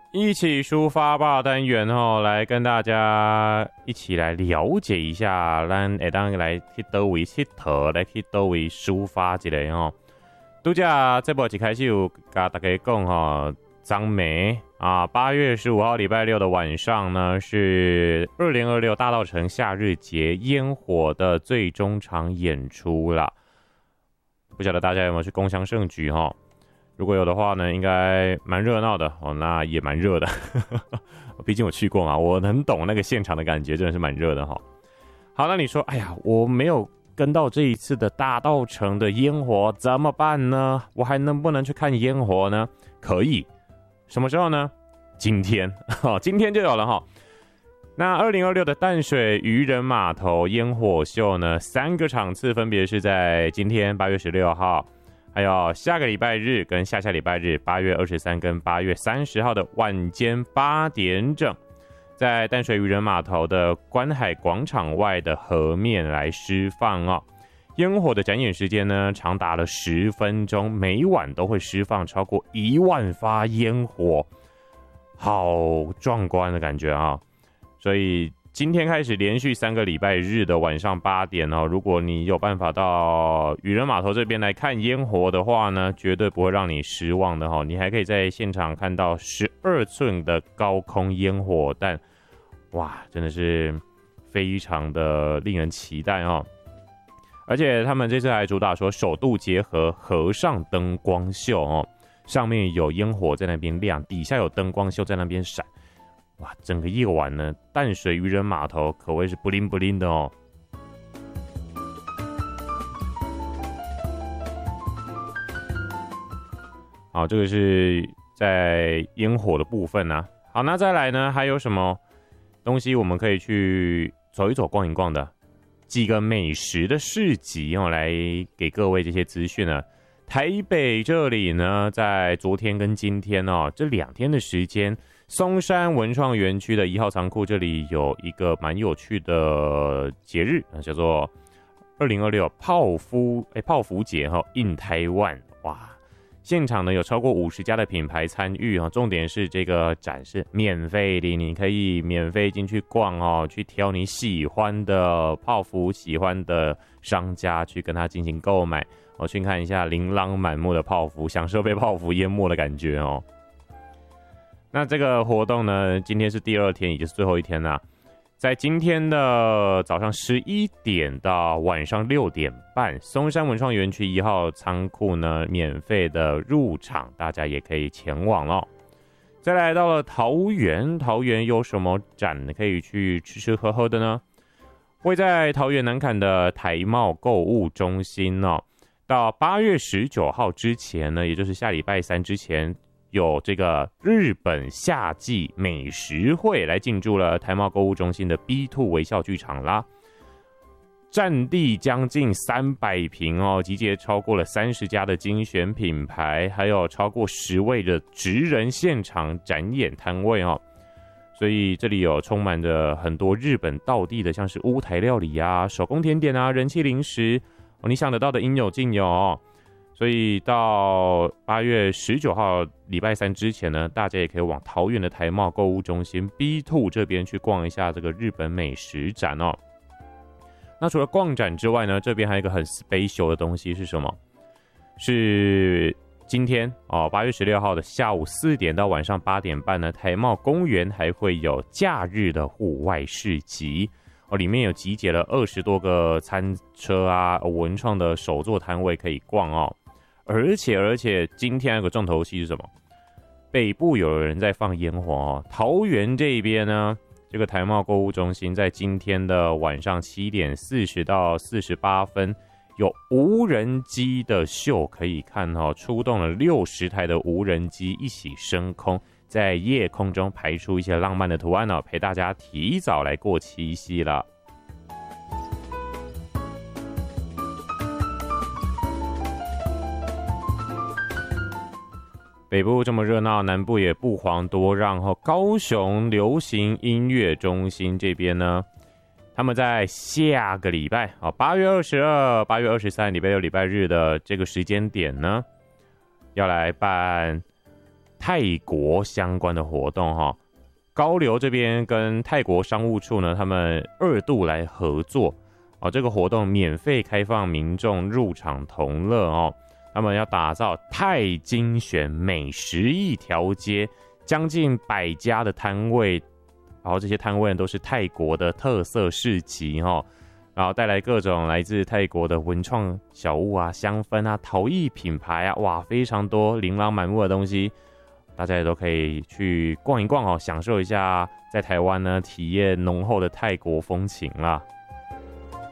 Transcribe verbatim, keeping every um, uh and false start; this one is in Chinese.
一起抒发吧单元哦，来跟大家一起来了解一下，咱会当来去倒位佚佗，来去倒位抒发一下哦。拄则这部一开始有跟大家讲哈，张梅啊，八月十五号礼拜六的晚上呢，是二零二六大稻埕夏日节烟火的最终场演出啦。不晓得大家有没有去共襄盛举哈？如果有的话呢，应该蛮热闹的哦，那也蛮热的，毕竟我去过嘛，我很懂那个现场的感觉，真的是蛮热的哈。好，那你说，哎呀，我没有跟到这一次的大稻埕的烟火怎么办呢？我还能不能去看烟火呢？可以，什么时候呢？今天，今天就有了哈。那二零二六的淡水渔人码头烟火秀呢，三个场次分别是在今天八月十六号。还有下个礼拜日跟下下礼拜日，八月二十三跟八月三十号的晚间八点整，在淡水渔人码头的观海广场外的河面来释放哦。烟火的展演时间呢，长达了十分钟，每晚都会释放超过一万发烟火，好壮观的感觉啊！所以今天开始连续三个礼拜日的晚上八点哦，如果你有办法到渔人码头这边来看烟火的话呢，绝对不会让你失望的哈、哦。你还可以在现场看到十二寸的高空烟火弹，哇，真的是非常的令人期待哦。而且他们这次还主打说首度结合河上灯光秀哦，上面有烟火在那边亮，底下有灯光秀在那边闪。哇，整个夜晚呢，淡水渔人码头可谓是不灵不灵的哦。好，这个是在烟火的部分啊。好，那再来呢，还有什么东西我们可以去走一走、逛一逛的？几个美食的市集哦，来给各位这些资讯呢。台北这里呢，在昨天跟今天哦，这两天的时间。松山文创园区的一号仓库这里有一个蛮有趣的节日，叫做二零二六泡芙哎泡芙节哈 ，in 台湾哇！现场呢有超过五十家的品牌参与哈，重点是这个展是免费的，你可以免费进去逛哦，去挑你喜欢的泡芙、喜欢的商家去跟他进行购买，我去看一下琳琅满目的泡芙，享受被泡芙淹没的感觉哦。那这个活动呢，今天是第二天，也就是最后一天啦。在今天的早上十一点到晚上六点半，松山文创园区一号仓库呢，免费的入场，大家也可以前往哦。再来到了桃园，桃园有什么展可以去吃吃喝喝的呢？位在桃园南崁的台贸购物中心哦，到八月十九号之前呢，也就是下礼拜三之前。有这个日本夏季美食会来进驻了台贸购物中心的 B 二 微笑剧场啦，占地将近三百坪哦，集结超过了三十家的精选品牌，还有超过十位的职人现场展演摊位哦，所以这里有充满着很多日本道地的，像是屋台料理啊、手工甜点啊、人气零食哦，你想得到的应有尽有哦。所以到八月十九号礼拜三之前呢，大家也可以往桃园的台贸购物中心 B 二 这边去逛一下这个日本美食展哦。那除了逛展之外呢，这边还有一个很 special 的东西是什么？是今天哦，八月十六号的下午四点到晚上八点半呢，台贸公园还会有假日的户外市集。哦，里面有集结了二十多个餐车啊，文创的手作摊位可以逛哦。而且而且，今天有个重头戏是什么？北部有人在放烟火哦。桃园这边呢，这个台贸购物中心在今天的晚上七点四十到四十八分，有无人机的秀可以看哦，出动了六十台的无人机一起升空。在夜空中排出一些浪漫的图案哦，陪大家提早来过七夕了。北部这么热闹，南部也不遑多让哦。高雄流行音乐中心这边呢，他们在下个礼拜啊，八月二十二、八月二十三，礼拜六、礼拜日的这个时间点呢，要来办泰国相关的活动哈。高流这边跟泰国商务处呢，他们二度来合作哦，这个活动免费开放民众入场同乐哦。他们要打造泰精选美食一条街，将近百家的摊位，然后这些摊位都是泰国的特色市集哈，然后带来各种来自泰国的文创小物啊、香氛啊、陶艺品牌啊，哇，非常多琳琅满目的东西，大家也都可以去逛一逛哦，享受一下在台湾呢体验浓厚的泰国风情啦。